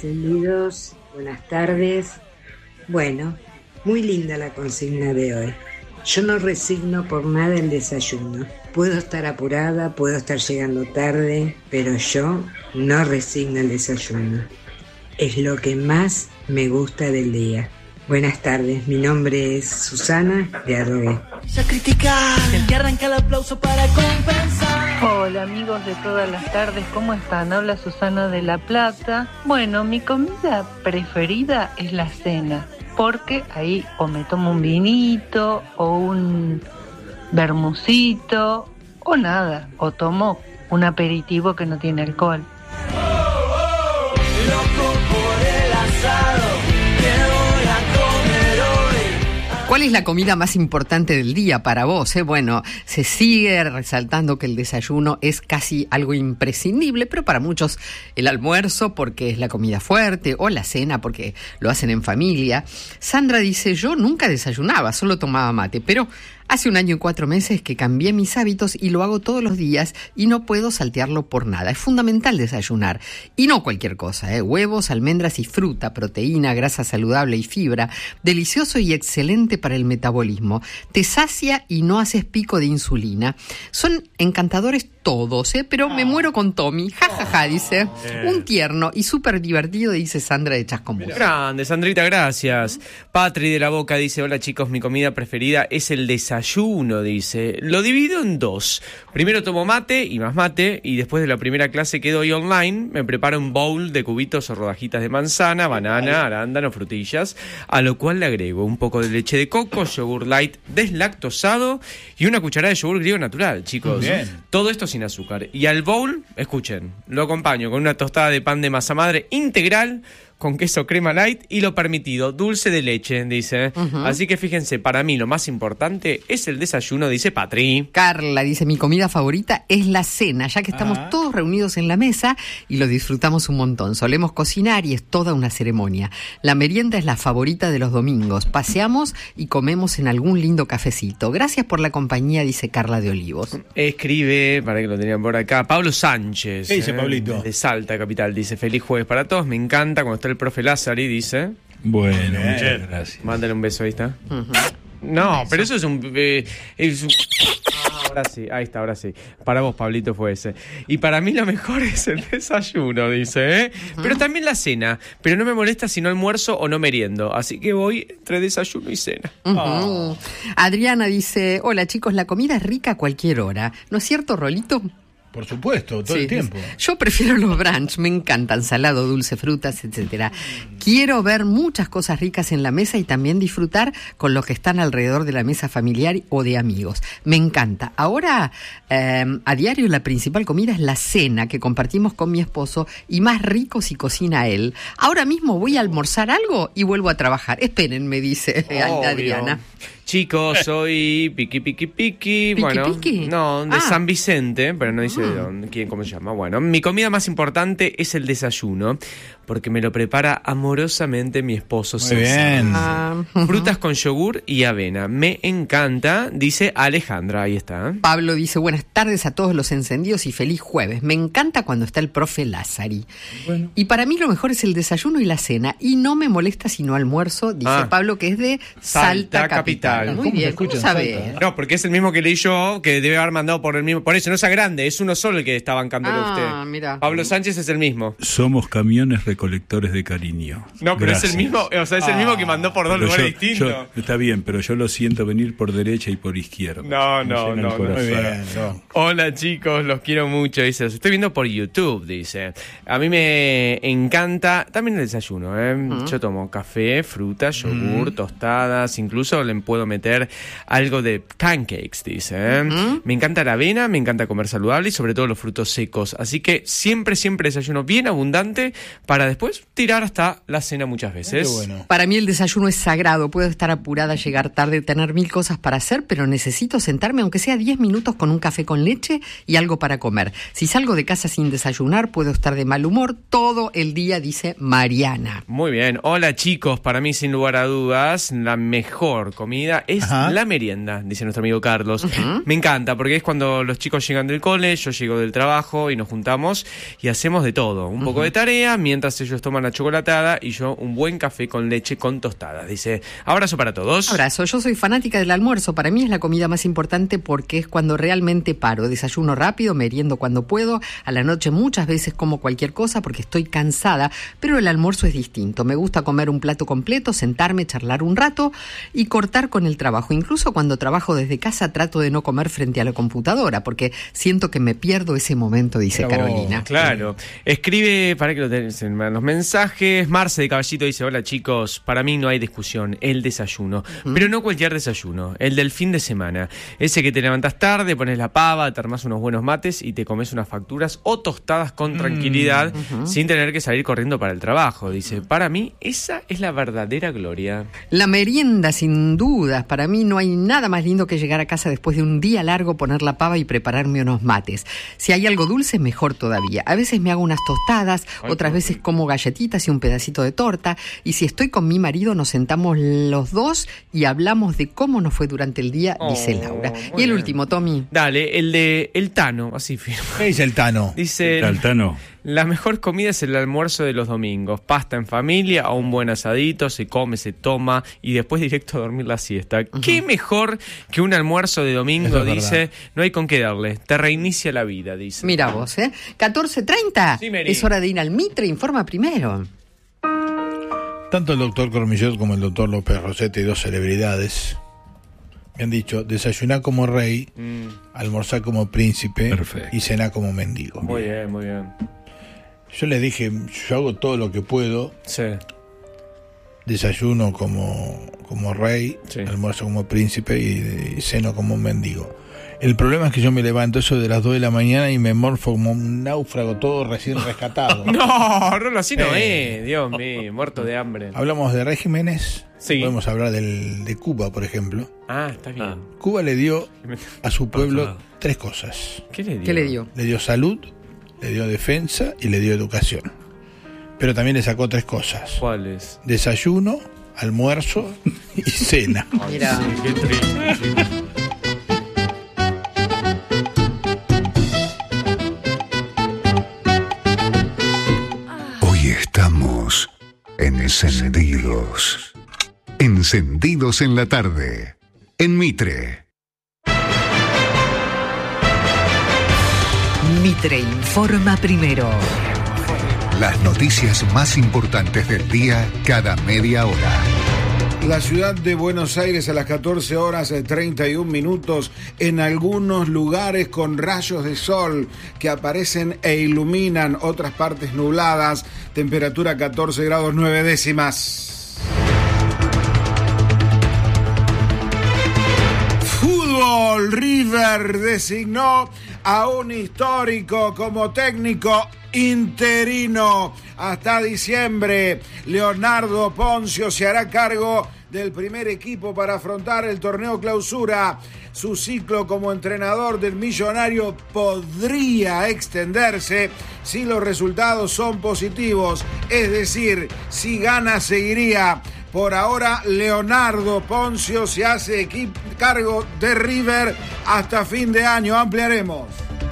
Entendidos, buenas tardes. Bueno, muy linda la consigna de hoy. Yo no resigno por nada el desayuno. Puedo estar apurada, puedo estar llegando tarde, pero yo no resigno el desayuno. Es lo que más me gusta del día. Buenas tardes, mi nombre es Susana de Adrogué. A criticar, el que arranca el aplauso para compensar. Hola amigos de todas las tardes, ¿cómo están? Habla Susana de La Plata. Bueno, mi comida preferida es la cena, porque ahí o me tomo un vinito o un vermucito o nada, o tomo un aperitivo que no tiene alcohol. Loco por el asado, ¿qué voy a comer hoy? ¿Cuál es la comida más importante del día para vos? Bueno, se sigue resaltando que el desayuno es casi algo imprescindible, pero para muchos el almuerzo porque es la comida fuerte o la cena porque lo hacen en familia. Sandra dice, yo nunca desayunaba, solo tomaba mate, pero hace 1 año y 4 meses que cambié mis hábitos y lo hago todos los días y no puedo saltearlo por nada. Es fundamental desayunar y no cualquier cosa, huevos, almendras y fruta, proteína, grasa saludable y fibra, delicioso y excelente para el metabolismo. Te sacia y no haces pico de insulina. Son encantadores todos, pero me muero con Tommy. Ja, ja, ja, dice. Un tierno y súper divertido, dice Sandra de Chascomús. Grande, Sandrita, gracias. Patri de la Boca dice, hola chicos, mi comida preferida es el desayuno, dice. Lo divido en 2. Primero tomo mate y más mate, y después de la primera clase que doy online, me preparo un bowl de cubitos o rodajitas de manzana, banana, arándano, frutillas, a lo cual le agrego un poco de leche de coco, yogur light deslactosado y una cucharada de yogur griego natural, chicos. Bien. Todo esto sin azúcar. Y al bowl, escuchen, lo acompaño con una tostada de pan de masa madre integral, con queso crema light y lo permitido, dulce de leche, dice. Así que fíjense, para mí lo más importante es el desayuno, dice Patri. Carla dice, mi comida favorita es la cena, ya que estamos todos reunidos en la mesa y lo disfrutamos un montón. Solemos cocinar y es toda una ceremonia. La merienda es la favorita de los domingos. Paseamos y comemos en algún lindo cafecito. Gracias por la compañía, dice Carla de Olivos. Escribe, para que lo tenían por acá, Pablo Sánchez. ¿Qué dice Pablito? De Salta, capital, dice, feliz jueves para todos. Me encanta cuando está el profe Lázari, dice. Bueno, muchas gracias. Mándale un beso, ahí está. No, pero eso es un... Ahora sí, ahí está, ahora sí. Para vos, Pablito, fue ese. Y para mí lo mejor es el desayuno, dice, Pero también la cena. Pero no me molesta si no almuerzo o no meriendo. Así que voy entre desayuno y cena. Adriana dice, hola chicos, la comida es rica a cualquier hora. ¿No es cierto, Rolito? Por supuesto, todo el tiempo. Yo prefiero los brunch, me encantan, salado, dulce, frutas, etcétera. Quiero ver muchas cosas ricas en la mesa y también disfrutar con los que están alrededor de la mesa familiar o de amigos. Me encanta. Ahora, a diario la principal comida es la cena que compartimos con mi esposo y más rico si cocina él. Ahora mismo voy a almorzar algo y vuelvo a trabajar. Esperen, me dice Adriana. Chicos, soy Piqui. Bueno, no, de San Vicente, pero no dice de dónde, cómo se llama. Bueno, mi comida más importante es el desayuno, porque me lo prepara amorosamente mi esposo César. Muy bien. Frutas con yogur y avena. Me encanta, dice Alejandra, ahí está. Pablo dice, buenas tardes a todos los encendidos y feliz jueves. Me encanta cuando está el profe Lázari. Bueno. Y para mí lo mejor es el desayuno y la cena, y no me molesta si no almuerzo, dice Pablo, que es de Salta Capital. Muy bien, ¿cómo sabés? No, porque es el mismo que leí yo, que debe haber mandado por el mismo. Por eso, no sea grande, es uno solo el que está bancándolo usted. Mira. Pablo Sánchez es el mismo. Somos camiones recolectores de cariño. No, pero gracias. Es el mismo, o sea, es el mismo que mandó por 2 lugares distintos. Está bien, pero yo lo siento venir por derecha y por izquierda. No. Muy bien, Hola chicos, los quiero mucho, dice. Los estoy viendo por YouTube, dice. A mí me encanta también el desayuno, Yo tomo café, fruta, yogur, tostadas, incluso le puedo meter algo de pancakes, dice. Me encanta la avena, me encanta comer saludable y sobre todo los frutos secos. Así que siempre desayuno bien abundante para después tirar hasta la cena muchas veces. Qué bueno. Para mí el desayuno es sagrado. Puedo estar apurada, llegar tarde, tener 1000 cosas para hacer, pero necesito sentarme aunque sea 10 minutos con un café con leche y algo para comer. Si salgo de casa sin desayunar, puedo estar de mal humor todo el día, dice Mariana. Muy bien. Hola chicos, para mí sin lugar a dudas la mejor comida es la merienda, dice nuestro amigo Carlos. Me encanta porque es cuando los chicos llegan del cole, yo llego del trabajo y nos juntamos y hacemos de todo. Un poco de tarea mientras tostadas, ellos toman la chocolatada y yo un buen café con leche con tostadas. Dice, abrazo para todos. Abrazo, yo soy fanática del almuerzo. Para mí es la comida más importante porque es cuando realmente paro. Desayuno rápido, meriendo cuando puedo. A la noche muchas veces como cualquier cosa porque estoy cansada, pero el almuerzo es distinto. Me gusta comer un plato completo, sentarme, charlar un rato y cortar con el trabajo. Incluso cuando trabajo desde casa trato de no comer frente a la computadora porque siento que me pierdo ese momento, dice Carolina. Claro. Escribe, para que lo tengan en los mensajes, Marce de Caballito dice, hola chicos, para mí no hay discusión, el desayuno. Pero no cualquier desayuno, el del fin de semana. Ese que te levantas tarde, pones la pava, te armás unos buenos mates y te comes unas facturas o tostadas con tranquilidad, sin tener que salir corriendo para el trabajo. Dice, para mí esa es la verdadera gloria. La merienda, sin dudas. Para mí no hay nada más lindo que llegar a casa después de un día largo, poner la pava y prepararme unos mates. Si hay algo dulce, mejor todavía. A veces me hago unas tostadas, otras veces como galletitas y un pedacito de torta. Y si estoy con mi marido, nos sentamos los dos y hablamos de cómo nos fue durante el día, dice Laura. Y el último, Tommy. Dale, el de el Tano, así firma. ¿Qué dice el Tano? Dice, El Tano. la mejor comida es el almuerzo de los domingos. Pasta en familia o un buen asadito, se come, se toma y después directo a dormir la siesta. ¿Qué mejor que un almuerzo de domingo? Eso es Dice, verdad. no hay con qué darle. Te reinicia la vida, dice. Mira vos, 14:30. Sí, Mary. Es hora de ir al Mitre, informa primero. Tanto el doctor Cormillot como el doctor López Rossetti, dos celebridades, me han dicho, desayuná como rey, almorzar como príncipe. Perfecto. Y cenar como mendigo. Muy bien, muy bien. Yo les dije, yo hago todo lo que puedo, Sí. desayuno como rey, Sí. almuerzo como príncipe y ceno como un mendigo. El problema es que yo me levanto eso de las 2 de la mañana y me morfo como un náufrago todo recién rescatado. No, Rolo, así no es. Dios mío, muerto de hambre. Hablamos de regímenes, Sí. podemos hablar de Cuba, por ejemplo. Ah, está bien. Cuba le dio a su pueblo 3 cosas. ¿Qué le dio? ¿Qué le dio? Le dio salud, le dio defensa y le dio educación. Pero también le sacó 3 cosas. ¿Cuáles? Desayuno, almuerzo y cena. Mira. Qué triste. Hoy estamos encendidos. Encendidos en la tarde. En Mitre. Mitre informa primero. Las noticias más importantes del día cada media hora. La ciudad de Buenos Aires a las 14 horas 31 minutos, en algunos lugares con rayos de sol que aparecen e iluminan, otras partes nubladas, temperatura 14 grados 9 décimas. Fútbol, River designó a un histórico como técnico interino hasta diciembre. Leonardo Poncio se hará cargo del primer equipo para afrontar el torneo clausura. Su ciclo como entrenador del Millonario podría extenderse si los resultados son positivos, es decir, si gana seguiría. Por ahora, Leonardo Poncio se hace cargo de River hasta fin de año. Ampliaremos.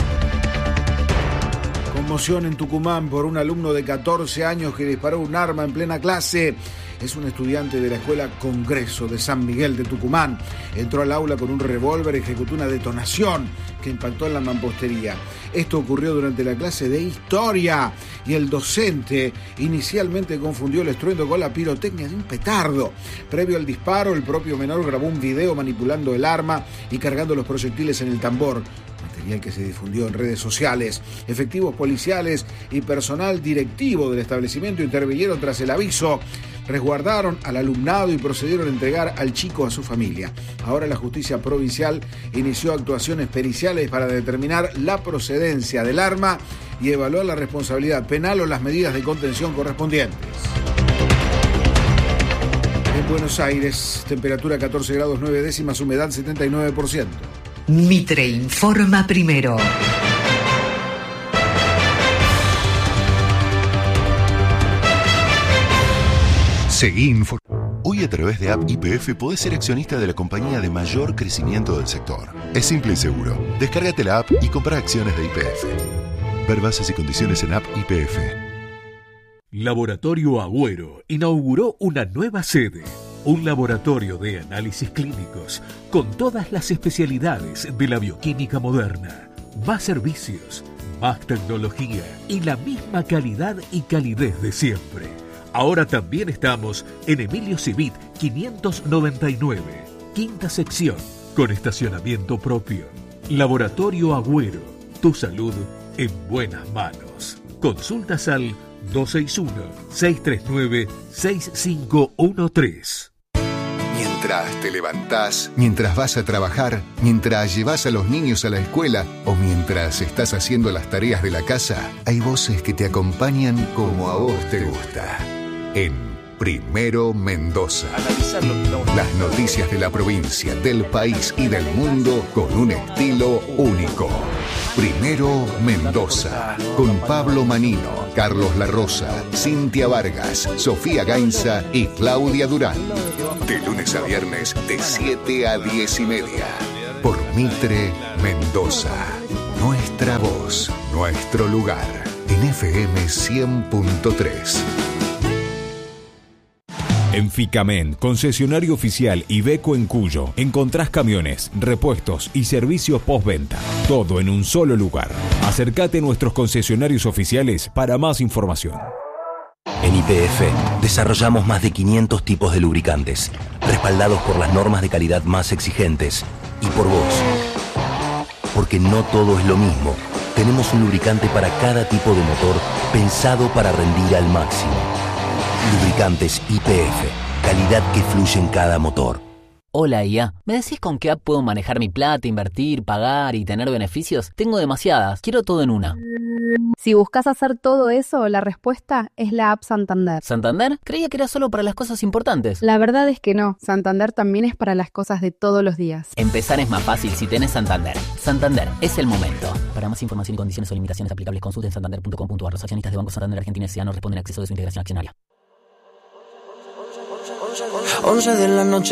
Conmoción en Tucumán por un alumno de 14 años que disparó un arma en plena clase. Es un estudiante de la Escuela Congreso de San Miguel de Tucumán. Entró al aula con un revólver y ejecutó una detonación que impactó en la mampostería. Esto ocurrió durante la clase de Historia y el docente inicialmente confundió el estruendo con la pirotecnia de un petardo. Previo al disparo, el propio menor grabó un video manipulando el arma y cargando los proyectiles en el tambor. Material que se difundió en redes sociales. Efectivos policiales y personal directivo del establecimiento intervinieron tras el aviso, resguardaron al alumnado y procedieron a entregar al chico a su familia. Ahora la justicia provincial inició actuaciones periciales para determinar la procedencia del arma y evaluar la responsabilidad penal o las medidas de contención correspondientes. En Buenos Aires, temperatura 14 grados 9 décimas, humedad 79%. Mitre informa primero. Seguí Hoy a través de App YPF podés ser accionista de la compañía de mayor crecimiento del sector. Es simple y seguro. Descárgate la app y compra acciones de YPF. Ver bases y condiciones en App YPF. Laboratorio Agüero inauguró una nueva sede, un laboratorio de análisis clínicos con todas las especialidades de la bioquímica moderna, más servicios, más tecnología y la misma calidad y calidez de siempre. Ahora también estamos en Emilio Civit 599, quinta sección, con estacionamiento propio. Laboratorio Agüero, tu salud en buenas manos. Consultas al 261-639-6513. Mientras te levantás, mientras vas a trabajar, mientras llevas a los niños a la escuela o mientras estás haciendo las tareas de la casa, hay voces que te acompañan como a vos te gusta. En Primero Mendoza. Las noticias de la provincia, del país y del mundo con un estilo único. Primero Mendoza, con Pablo Manino, Carlos La Rosa, Cintia Vargas, Sofía Gainza y Claudia Durán. De lunes a viernes, de 7 a 10 y media. Por Mitre Mendoza. Nuestra voz, nuestro lugar. En FM 100.3. En Ficamen, concesionario oficial Iveco en Cuyo, encontrás camiones, repuestos y servicios postventa. Todo en un solo lugar. Acércate a nuestros concesionarios oficiales para más información. En YPF desarrollamos más de 500 tipos de lubricantes, respaldados por las normas de calidad más exigentes y por vos. Porque no todo es lo mismo. Tenemos un lubricante para cada tipo de motor pensado para rendir al máximo. Lubricantes YPF, calidad que fluye en cada motor. Hola IA, ¿me decís con qué app puedo manejar mi plata, invertir, pagar y tener beneficios? Tengo demasiadas, quiero todo en una. Si buscas hacer todo eso, la respuesta es la app Santander. ¿Santander? Creía que era solo para las cosas importantes. La verdad es que no, Santander también es para las cosas de todos los días. Empezar es más fácil si tenés Santander. Santander, es el momento. Para más información y condiciones o limitaciones aplicables, consulten santander.com.ar. Los accionistas de Banco Santander Argentina S.A. no responden a acceso de su integración accionaria. 11 de la noche.